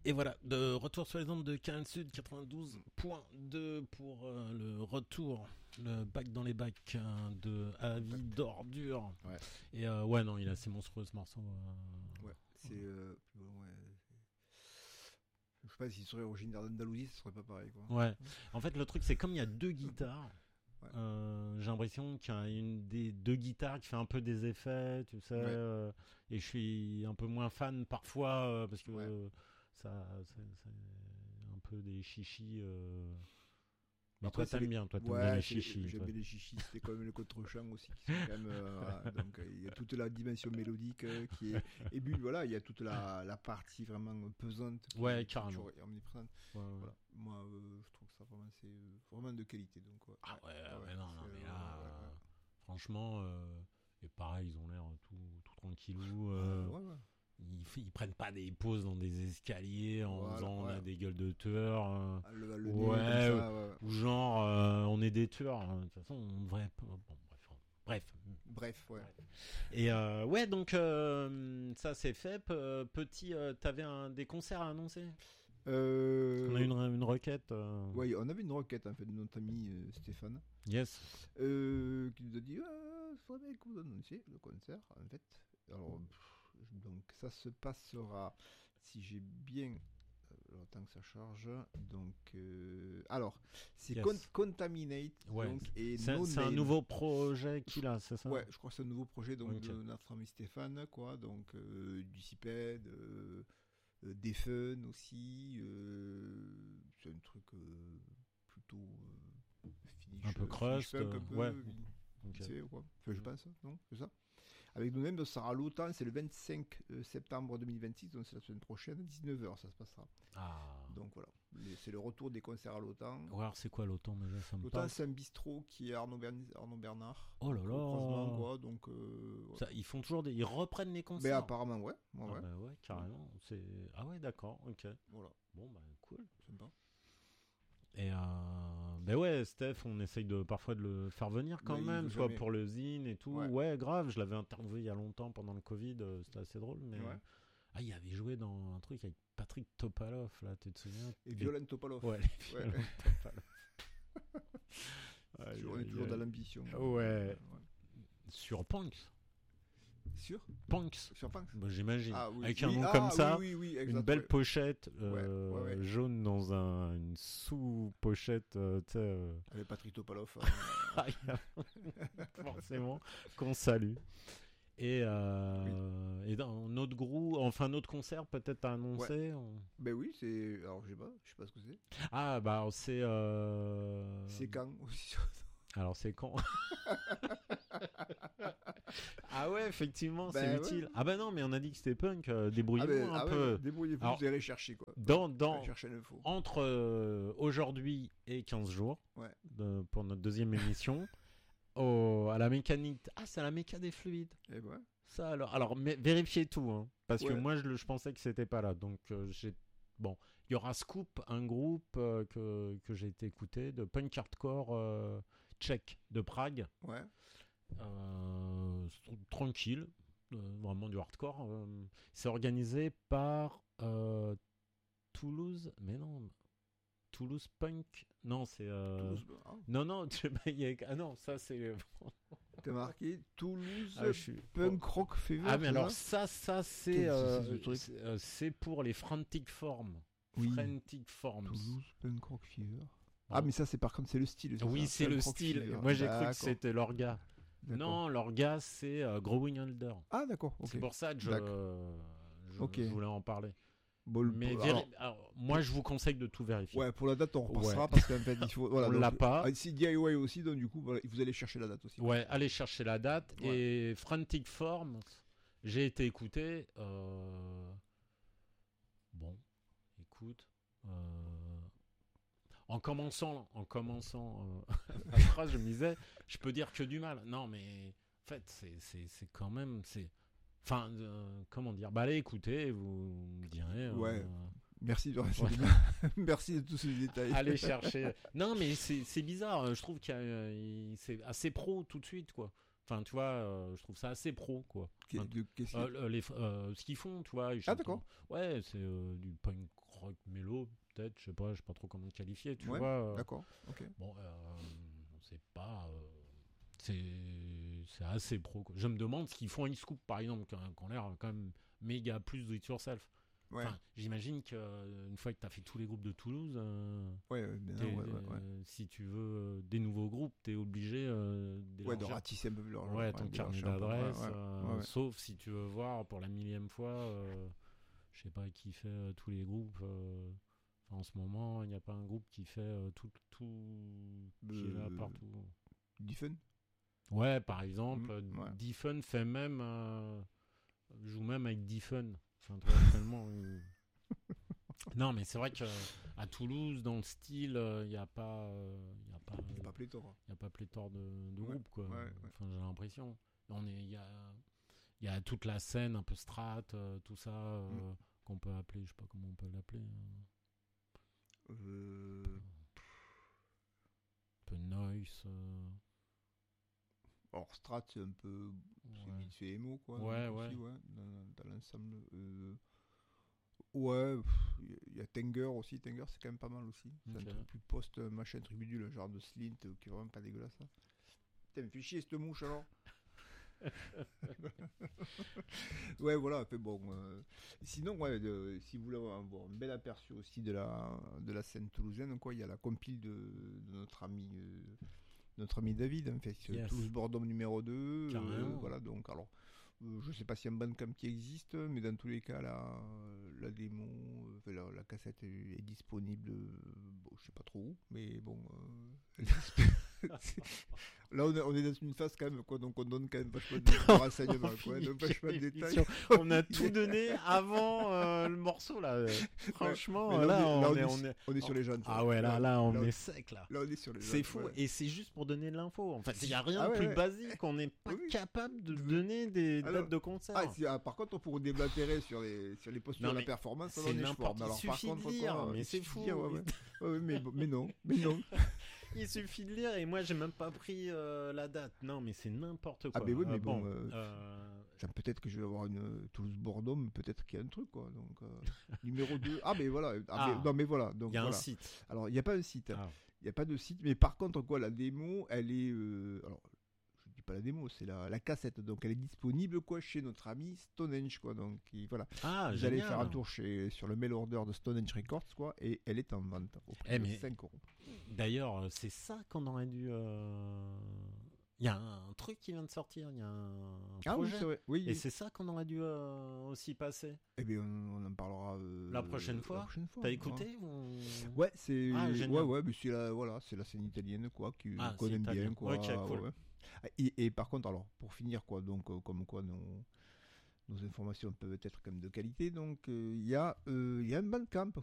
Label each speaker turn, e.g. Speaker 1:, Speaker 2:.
Speaker 1: Et voilà, de retour sur les ondes de Canal Sud 92.2 pour le retour, le bac dans les bacs de Avis d'ordure.
Speaker 2: Ouais.
Speaker 1: Et ouais, non, il est assez monstrueux ce morceau.
Speaker 2: Ouais, c'est. Je sais pas s'il serait originaire d'Andalousie, ce serait pas pareil, quoi.
Speaker 1: Ouais, en fait, le truc, c'est comme il y a deux guitares.
Speaker 2: Ouais.
Speaker 1: J'ai l'impression qu'il y a une des deux guitares qui fait un peu des effets, tu sais,
Speaker 2: Ouais.
Speaker 1: et je suis un peu moins fan parfois parce que ça, c'est un peu des chichis. Mais
Speaker 2: après,
Speaker 1: toi, t'aimes bien les chichis.
Speaker 2: J'aime bien les chichis, c'était quand même le contre-champ aussi qui sont quand même. Voilà. Donc il y a toute la dimension mélodique qui est. Et puis voilà, il y a toute la partie vraiment pesante.
Speaker 1: Carrément.
Speaker 2: Qui est omniprésente.
Speaker 1: Ouais.
Speaker 2: Voilà. Moi, je trouve que ça vraiment, c'est vraiment de qualité. Donc, ouais.
Speaker 1: Ah ouais, non, mais là, franchement, et pareil, ils ont l'air tout tranquillou. Ils prennent pas des pauses dans des escaliers en faisant on a des gueules de tueurs. Ou genre on est des tueurs. De toute façon, on devrait. Bon, bref. Et ouais, donc ça c'est fait. Petit, t'avais des concerts à annoncer. On a une requête.
Speaker 2: Oui, on avait une requête en fait de notre ami Stéphane.
Speaker 1: Yes.
Speaker 2: Qui nous a dit il faudrait que vous annonciez le concert en fait. Alors donc ça se passera si j'ai bien le temps que ça charge. Donc alors c'est Contaminate.
Speaker 1: Ouais.
Speaker 2: Donc, et
Speaker 1: c'est un nouveau projet qu'il a, c'est ça?
Speaker 2: Ouais, je crois que c'est un nouveau projet donc de notre ami Stéphane quoi. Donc du CIPED. Des fun aussi, c'est un truc plutôt finish,
Speaker 1: un peu crust,
Speaker 2: un peu,
Speaker 1: ouais.
Speaker 2: Okay. Quoi. Enfin, je pense, non, c'est ça. Avec nous-mêmes, ça sera à l'automne, c'est le 25 septembre 2026, donc c'est la semaine prochaine, à 19h, ça se passera.
Speaker 1: Ah.
Speaker 2: Donc voilà, c'est le retour des concerts à l'automne.
Speaker 1: Ouais, alors c'est quoi l'automne déjà?
Speaker 2: L'automne, c'est un bistrot qui est Arnaud Bernard.
Speaker 1: Oh là là.
Speaker 2: Quoi, donc,
Speaker 1: ça, ils font toujours ils reprennent les concerts.
Speaker 2: Mais apparemment, ouais.
Speaker 1: Bah ouais, carrément. C'est... Ah ouais, d'accord, ok.
Speaker 2: Voilà.
Speaker 1: Bon, bah cool.
Speaker 2: Sympa.
Speaker 1: Et ben ouais, Steph, on essaye parfois de le faire venir quand même, soit pour le zine et tout. Ouais, grave, je l'avais interviewé il y a longtemps pendant le Covid, c'était assez drôle. Mais il avait joué dans un truc avec Patrick Topalov, là, tu te souviens?
Speaker 2: Et Violaine Topalov.
Speaker 1: Ouais, Violaine Topalov.
Speaker 2: On est toujours dans l'ambition.
Speaker 1: Ouais. Sur Punks.
Speaker 2: Sur
Speaker 1: Punks. Bah, j'imagine. Avec un nom comme ça, une belle pochette jaune dans une sous-pochette.
Speaker 2: Avec Patrick Topalov.
Speaker 1: Forcément, qu'on salue. Et dans notre groupe, enfin notre concert peut-être à annoncer.
Speaker 2: Ben oui, c'est. Alors je sais pas ce que c'est.
Speaker 1: Ah bah c'est.
Speaker 2: C'est quand aussi.
Speaker 1: Alors c'est quand? Ah ouais, effectivement, c'est utile. Ouais. Ah bah non, mais on a dit que c'était punk. Débrouillez-vous un peu.
Speaker 2: Ouais, débrouillez-vous, alors, vous allez chercher quoi.
Speaker 1: Chercher l'info. Entre aujourd'hui et 15 jours, pour notre deuxième émission, à la mécanique. Ah, c'est à la méca des fluides.
Speaker 2: Et ouais.
Speaker 1: Ça alors vérifiez tout, hein, parce que moi je pensais que c'était pas là. Donc bon, il y aura Scoop, un groupe que j'ai été écouter de punk hardcore tchèque de Prague.
Speaker 2: Ouais.
Speaker 1: Tranquille, vraiment du hardcore. C'est organisé par Toulouse, mais non, Toulouse Punk. Non, c'est. Non, ça c'est.
Speaker 2: T'as marqué Toulouse Punk Rock Fever.
Speaker 1: Ah, mais alors ça c'est. C'est pour les Frantic Form.
Speaker 2: Oui.
Speaker 1: Frantic Forms.
Speaker 2: Toulouse Punk Rock Fever. Ah, mais ça c'est par contre, c'est le style.
Speaker 1: Oui, c'est le style. Fever. Moi j'ai cru que c'était leur gars. Non, leur gars c'est Growing Elder.
Speaker 2: Ah, d'accord. Okay.
Speaker 1: C'est pour ça que je voulais en parler.
Speaker 2: Bon,
Speaker 1: mais alors, moi je vous conseille de tout vérifier.
Speaker 2: Ouais, pour la date on repassera parce qu'en fait il faut. Voilà,
Speaker 1: on l'a pas.
Speaker 2: Si DIY aussi, donc du coup vous allez chercher la date aussi.
Speaker 1: Ouais, allez chercher la date. Et Frantic Forms, j'ai été écouté. Bon, écoute. En commençant la phrase, je me disais, je peux dire que du mal. Non, mais en fait, c'est quand même, enfin, comment dire, bah allez écouter, vous me direz.
Speaker 2: Merci de merci de tous ces détails.
Speaker 1: Allez chercher. Non, mais c'est bizarre. Je trouve c'est assez pro tout de suite, quoi. Enfin, tu vois, je trouve ça assez pro, quoi. Ce qu'ils font, tu vois.
Speaker 2: Ah, d'accord.
Speaker 1: Ouais, c'est du punk rock mélo, peut-être, je sais pas trop comment le qualifier, tu
Speaker 2: Ouais,
Speaker 1: vois.
Speaker 2: D'accord, ok.
Speaker 1: Bon, c'est pas. C'est assez pro, quoi. Je me demande ce qu'ils font à Scoop, par exemple, qui ont l'air quand même méga plus do it yourself.
Speaker 2: Ouais.
Speaker 1: Enfin, j'imagine qu'une fois que tu as fait tous les groupes de Toulouse, si tu veux des nouveaux groupes, tu es obligé
Speaker 2: de ratisser un peu leur
Speaker 1: ton carnet d'adresse. Sauf si tu veux voir pour la millième fois, je sais pas qui fait tous les groupes. En ce moment, il n'y a pas un groupe qui fait tout qui est là partout.
Speaker 2: Diffun.
Speaker 1: Ouais, par exemple, Diffun fait même joue même avec Diffun. Enfin, tellement. Non, mais c'est vrai que à Toulouse, dans le style, il n'y a pas
Speaker 2: pléthore.
Speaker 1: Il y a pas pléthore de groupes, quoi. Enfin, j'ai l'impression. Il y a toute la scène un peu strat, tout ça qu'on peut appeler, je sais pas comment on peut l'appeler. Un peu noise.
Speaker 2: Alors strat, c'est un peu c'est émo, quoi.
Speaker 1: Ouais.
Speaker 2: Aussi, dans l'ensemble. Ouais, il y a Tenger aussi. Tenger, c'est quand même pas mal aussi. C'est un truc plus post-machin, truc bidule, genre de slint qui est vraiment pas dégueulasse. Hein. Putain, me fait chier cette mouche alors. Ouais, voilà. Fait bon. Sinon, si vous voulez avoir un bel aperçu aussi de la scène toulousaine, quoi, il y a la compile de notre ami David, en fait, Toulouse Bordeaux numéro 2. Voilà, donc alors. Je sais pas s'il y a un Bandcamp qui existe, mais dans tous les cas, la démo, la cassette est disponible, je sais pas trop où, mais bon, là on est dans une phase quand même, quoi, donc on donne quand même vachement de renseignements, quoi, de vachement de détails.
Speaker 1: On a tout donné avant le morceau, là. Franchement, là
Speaker 2: on est sur les jeunes.
Speaker 1: Ah ouais, là on est sec, là.
Speaker 2: Là on est sur les jeunes.
Speaker 1: C'est fou, et c'est juste pour donner de l'info. En fait, il n'y a rien de plus basique, on n'est pas capable de donner des dates de concert.
Speaker 2: Par contre, pour déblatérer sur les postures de la performance,
Speaker 1: c'est n'importe quoi. Il suffit de lire, mais c'est fou.
Speaker 2: Mais non.
Speaker 1: Il suffit de lire, et moi j'ai même pas pris la date. Non, mais c'est n'importe quoi.
Speaker 2: Ah, mais bon. Peut-être que je vais avoir une Toulouse-Bordeaux, mais peut-être qu'il y a un truc, quoi. Donc, numéro 2. Ah, mais voilà. Mais voilà. Donc,
Speaker 1: il y a un site.
Speaker 2: Alors, il n'y a pas un site. Il n'y a pas de site, mais par contre, quoi, la démo, elle est. Alors, je dis pas la démo, c'est la cassette. Donc, elle est disponible, quoi, chez notre ami Stonehenge, quoi. Donc, voilà. Vous allez faire un tour sur le mail order de Stonehenge Records, quoi, et elle est en vente au prix de 5 €.
Speaker 1: D'ailleurs, c'est ça qu'on aurait dû. Il y a un truc qui vient de sortir, il y a un projet.
Speaker 2: Oui,
Speaker 1: et c'est ça qu'on aurait dû aussi passer.
Speaker 2: Eh bien, on en parlera
Speaker 1: la prochaine fois. T'as écouté ou...
Speaker 2: Ouais, c'est mais c'est la scène italienne, quoi, qu'on connaît bien, quoi.
Speaker 1: Ok, cool.
Speaker 2: Et par contre, alors pour finir, quoi, donc comme quoi nos informations peuvent être quand même de qualité, donc il y a un Bandcamp,